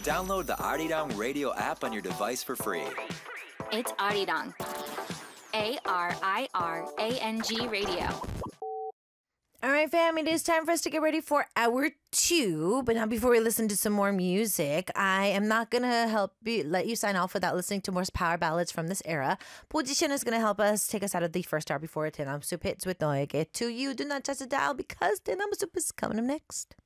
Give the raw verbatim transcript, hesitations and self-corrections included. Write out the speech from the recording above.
Download the Arirang radio app on your device for free. It's Arirang. A R I R A N G radio. All right, fam, it is time for us to get ready for hour two. But now before we listen to some more music, I am not going to help you, let you sign off without listening to more power ballads from this era. Position is going to help us take us out of the first hour before Denam Soup hits with 너에게 To You. Do not touch the dial because Denam Soup is coming up next.